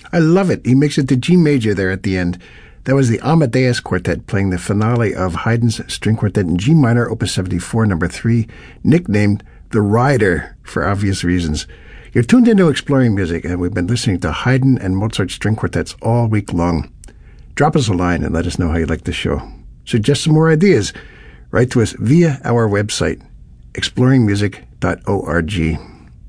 I love it. He makes it to G major there at the end. That was the Amadeus Quartet playing the finale of Haydn's String Quartet in G minor, Opus 74, number 3, nicknamed The Rider for obvious reasons. You're tuned into Exploring Music, and we've been listening to Haydn and Mozart string quartets all week long. Drop us a line and let us know how you like the show. Suggest some more ideas. Write to us via our website, exploringmusic.org.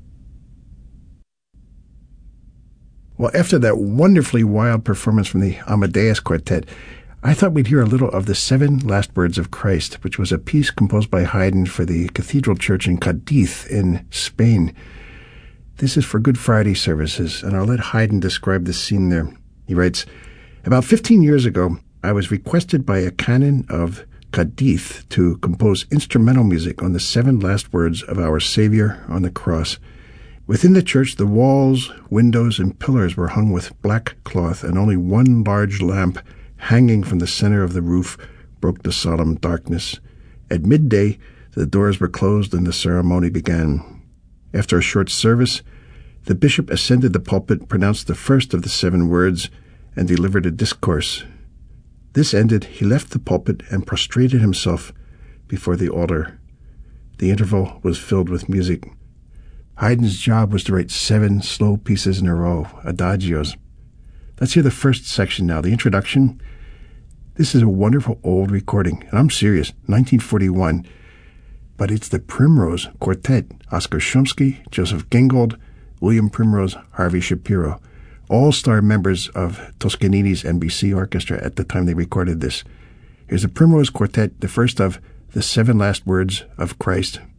Well, after that wonderfully wild performance from the Amadeus Quartet, I thought we'd hear a little of the 7 Last Words of Christ, which was a piece composed by Haydn for the Cathedral Church in Cadiz in Spain. This is for Good Friday services, and I'll let Haydn describe the scene there. He writes, "About 15 years ago, I was requested by a canon of Cadiz to compose instrumental music on the 7 last words of our Savior on the cross. Within the church, the walls, windows, and pillars were hung with black cloth, and only one large lamp hanging from the center of the roof broke the solemn darkness. At midday, the doors were closed and the ceremony began. After a short service, the bishop ascended the pulpit, pronounced the first of the 7 words, and delivered a discourse. This ended, he left the pulpit and prostrated himself before the altar. The interval was filled with music. Haydn's job was to write 7 slow pieces in a row, adagios. Let's hear the first section now, the introduction. This is a wonderful old recording, and I'm serious, 1941. But it's the Primrose Quartet, Oscar Shumsky, Joseph Gingold, William Primrose, Harvey Shapiro, all-star members of Toscanini's NBC Orchestra at the time they recorded this. Here's the Primrose Quartet, the first of the 7 Last Words of Christ.